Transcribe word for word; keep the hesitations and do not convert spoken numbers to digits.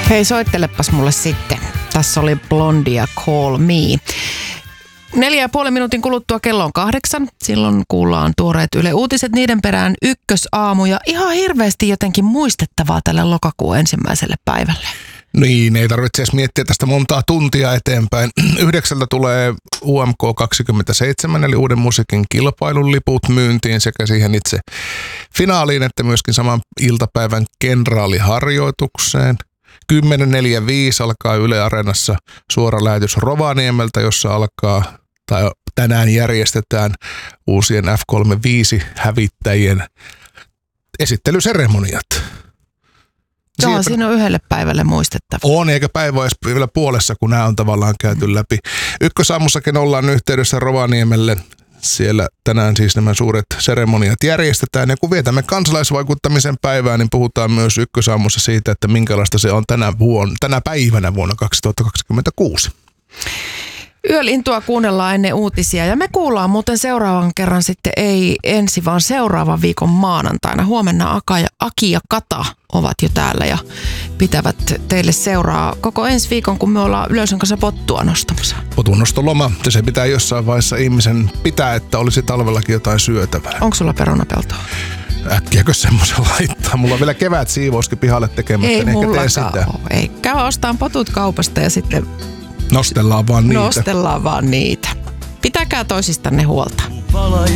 Hei, soittelepas mulle sitten. Tässä oli Blondia Call Me. Neljä ja puolen minuutin kuluttua kello on kahdeksan. Silloin kuullaan tuoreet Yle Uutiset, niiden perään ykkösaamu ja ihan hirveästi jotenkin muistettavaa tälle lokakuun ensimmäiselle päivälle. Niin, ei tarvitse edes miettiä tästä montaa tuntia eteenpäin. Yhdeksältä tulee U M K kaksikymmentäseitsemän, eli uuden musiikin kilpailun liput myyntiin sekä siihen itse finaaliin, että myöskin saman iltapäivän kenraaliharjoitukseen. kymmenen neljäkymmentäviisi alkaa Yle Areenassa suora lähetys Rovaniemeltä, jossa alkaa, tai tänään järjestetään uusien F kolmekymmentäviisi-hävittäjien esittelyseremoniat. Joo, Siitä... siinä on yhdelle päivälle muistettava. On, eikä päivä edes vielä puolessa, kun nämä on tavallaan käyty läpi. Ykkösaamussakin ollaan yhteydessä Rovaniemelle. Siellä tänään siis nämä suuret seremoniat järjestetään. Ja kun vietämme kansalaisvaikuttamisen päivää, niin puhutaan myös Ykkösaamussa siitä, että minkälaista se on tänä, vuonna, tänä päivänä vuonna kaksituhattakaksikymmentäkuusi. Yölintua kuunnellaan ennen uutisia ja me kuullaan muuten seuraavan kerran sitten ei ensi, vaan seuraavan viikon maanantaina. Huomenna Aka ja, Aki ja Kata ovat jo täällä ja pitävät teille seuraa koko ensi viikon, kun me ollaan Yleisön kanssa pottua nostamassa. Potunnostoloma, se pitää jossain vaiheessa ihmisen pitää, että olisi talvellakin jotain syötävää. Onko sulla perunapeltoa? Äkkiäkö semmoisen laittaa? Mulla on vielä kevät siivouskin pihalle tekemättä, ei niin ehkä teen sitä. Ei, käy ostaan potut kaupasta ja sitten nostellaan vaan niitä. Nostellaan vaan niitä. Pitäkää toisistanne huolta.